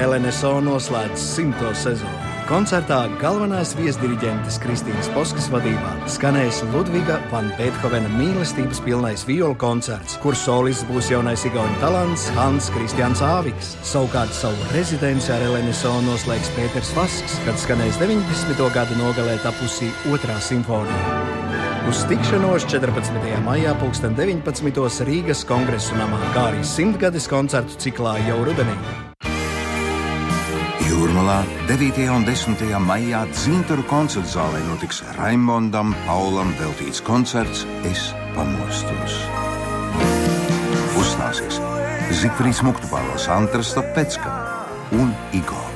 LNSO noslēdz 100. sezonu. Koncertā galvenās viesdiriģentes Kristīnas Poskas vadībā skanēs Ludviga van Beethovena mīlestības pilnais violu koncerts, kur solists būs jaunais igauņu talants Hans Kristians Āviks. Savukārt savu rezidenci ar LNSO noslēgs Pēters Vasks, kad skanēs 90. gada nogalē tapusī 2. simfonija. Uz tikšanos 14. maijā 19. Rīgas Kongresu namā, kā arī 100-gades koncertu ciklā jau rudenī. Jūrmalā 9. un 10. maijā Dzintaru koncertu zālē notiks Raimondam Paulam veltīts koncerts Es pamostos. Uzstāsies Zifrīds Muktupāvels, Antra Stopecka un Igor.